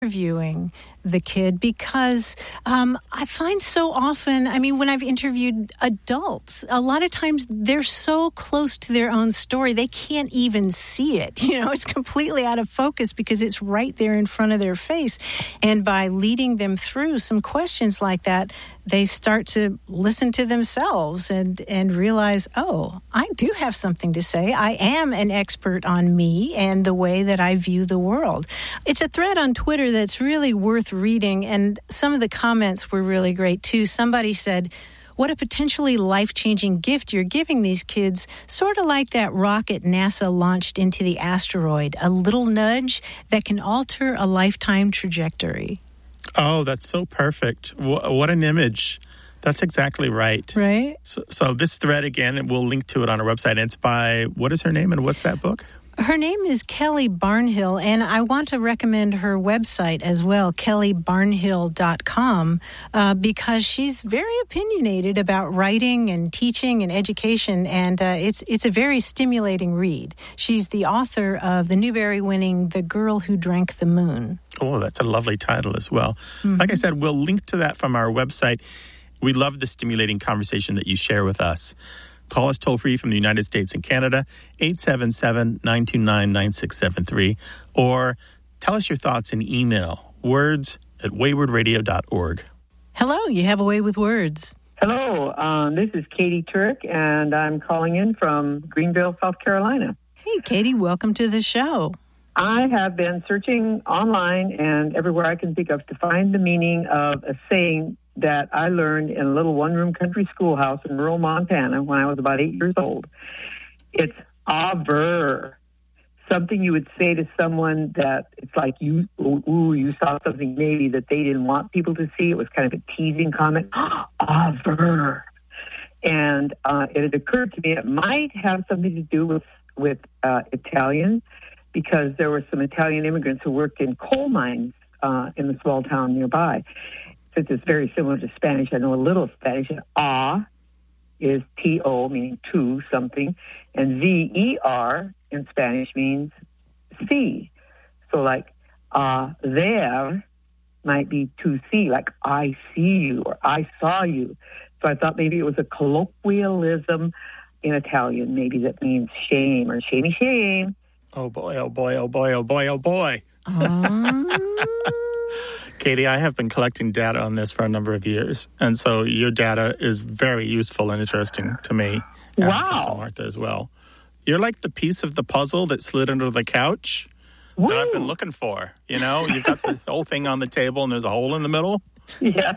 interviewing the kid because I find so often, when I've interviewed adults, a lot of times they're so close to their own story, they can't even see it. It's completely out of focus because it's right there in front of their face. And by leading them through some questions like that, they start to listen to themselves and realize, oh, I do have something to say. I am an expert on me and the way that I view the world. It's a thread on Twitter that's really worth reading, and some of the comments were really great, too. Somebody said, what a potentially life-changing gift you're giving these kids, sort of like that rocket NASA launched into the asteroid, a little nudge that can alter a lifetime trajectory. Oh, that's so perfect. What an image. That's exactly right. Right. So this thread, again, we'll link to it on our website. And it's by, what is her name and what's that book? Her name is Kelly Barnhill, and I want to recommend her website as well, kellybarnhill.com, because she's very opinionated about writing and teaching and education, and it's a very stimulating read. She's the author of the Newbery-winning The Girl Who Drank the Moon. Oh, that's a lovely title as well. Mm-hmm. Like I said, we'll link to that from our website. We love the stimulating conversation that you share with us. Call us toll-free from the United States and Canada, 877-929-9673, or tell us your thoughts in email, words@waywardradio.org. Hello, you have a way with words. Hello, this is Katie Turk, and I'm calling in from Greenville, South Carolina. Hey, Katie, welcome to the show. I have been searching online and everywhere I can think of to find the meaning of a saying that I learned in a little one-room country schoolhouse in rural Montana when I was about 8 years old. It's aver, something you would say to someone that it's like you saw something maybe that they didn't want people to see. It was kind of a teasing comment. Aver. And it had occurred to me it might have something to do with Italian, because there were some Italian immigrants who worked in coal mines in the small town nearby. Since it's very similar to Spanish, I know a little Spanish. A is T-O, meaning to something, and V-E-R in Spanish means see. So like there might be to see, like I see you or I saw you. So I thought maybe it was a colloquialism in Italian, maybe that means shame or shamey shame. Oh boy, oh boy, oh boy, oh boy, oh boy. Katie, I have been collecting data on this for a number of years, and so your data is very useful and interesting to me. Wow. To Martha as well. You're like the piece of the puzzle that slid under the couch that I've been looking for. You've got the whole thing on the table, and there's a hole in the middle. Yes.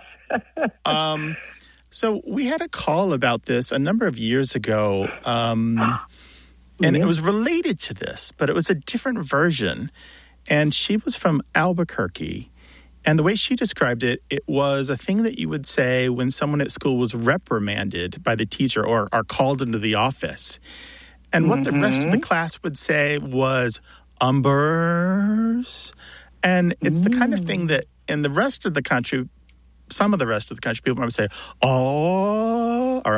So we had a call about this a number of years ago, and it was related to this, but it was a different version. And she was from Albuquerque. And the way she described it, it was a thing that you would say when someone at school was reprimanded by the teacher or are called into the office. And what the rest of the class would say was, umbers. And it's the kind of thing that in the rest of the country, some of the rest of the country, people might say, oh, or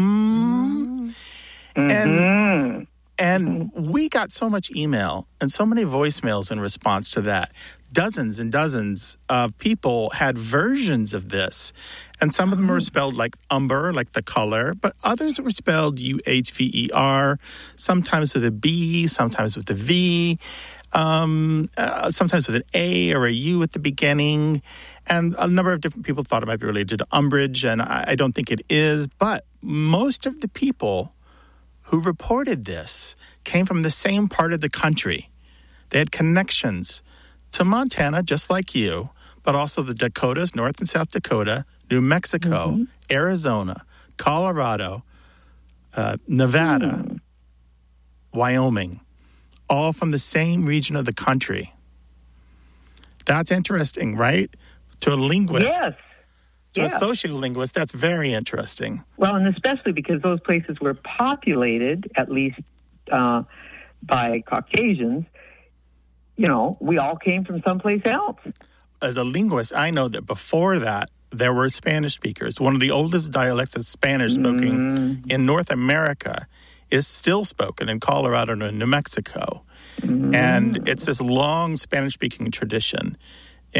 And we got so much email and so many voicemails in response to that. Dozens and dozens of people had versions of this. And some of them were spelled like umber, like the color, but others were spelled U-H-V-E-R, sometimes with a B, sometimes with a V, sometimes with an A or a U at the beginning. And a number of different people thought it might be related to umbrage, and I don't think it is. But most of the people who reported this came from the same part of the country. They had connections to Montana, just like you, but also the Dakotas, North and South Dakota, New Mexico, Arizona, Colorado, Nevada, Wyoming, all from the same region of the country. That's interesting, right? To a linguist. Yes. To a sociolinguist, that's very interesting. Well, and especially because those places were populated, at least by Caucasians, we all came from someplace else. As a linguist, I know that before that, there were Spanish speakers. One of the oldest dialects of Spanish spoken in North America is still spoken in Colorado and New Mexico. And it's this long Spanish-speaking tradition.